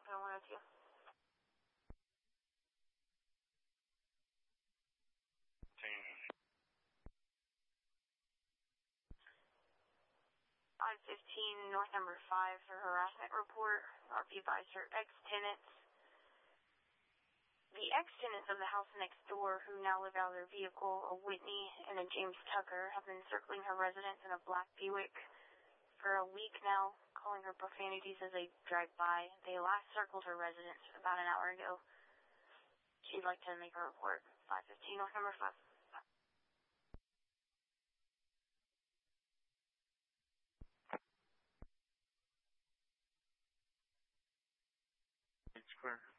on 102. 515 North number 5 for harassment report. RP advised her ex-tenants. The ex-tenants of the house next door, who now live out of their vehicle, a Whitney and a James Tucker, have been circling her residence in a black Buick for a week now, calling her profanities as they drive by. They last circled her residence about an hour ago. She'd like to make a report. 515 North number 5. It's clear.